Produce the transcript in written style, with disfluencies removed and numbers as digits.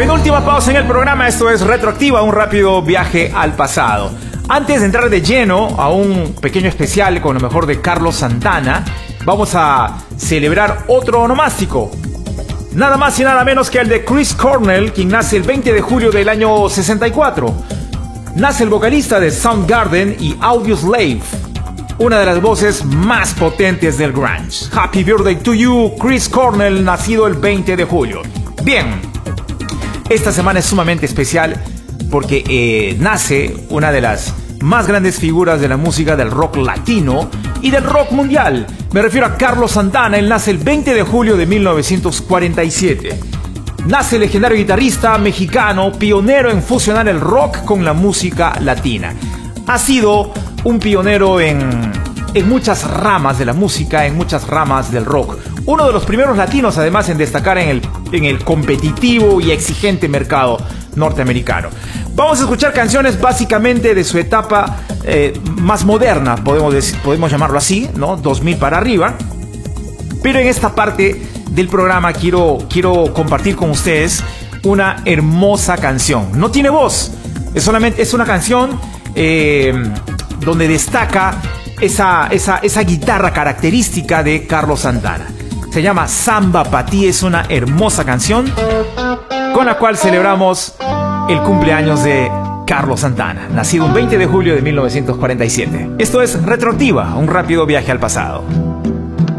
Penúltima pausa en el programa, esto es Retroactiva, un rápido viaje al pasado. Antes de entrar de lleno a un pequeño especial con lo mejor de Carlos Santana, vamos a celebrar otro onomástico. Nada más y nada menos que el de Chris Cornell, quien nace el 20 de julio del año 64. Nace el vocalista de Soundgarden y Audioslave, una de las voces más potentes del grunge. Happy birthday to you, Chris Cornell, nacido el 20 de julio. Bien, esta semana es sumamente especial porque nace una de las más grandes figuras de la música del rock latino y del rock mundial. Me refiero a Carlos Santana. Él nace el 20 de julio de 1947. Nace el legendario guitarrista mexicano, pionero en fusionar el rock con la música latina. Ha sido un pionero en muchas ramas de la música, en muchas ramas del rock. Uno de los primeros latinos, además, en destacar en el competitivo y exigente mercado norteamericano. Vamos a escuchar canciones básicamente de su etapa más moderna, podemos llamarlo así, ¿no? 2000 para arriba. Pero en esta parte del programa quiero compartir con ustedes una hermosa canción. No tiene voz, es una canción donde destaca esa guitarra característica de Carlos Santana. Se llama Samba Pa' Ti, es una hermosa canción con la cual celebramos el cumpleaños de Carlos Santana, nacido un 20 de julio de 1947. Esto es Retroactiva, un rápido viaje al pasado.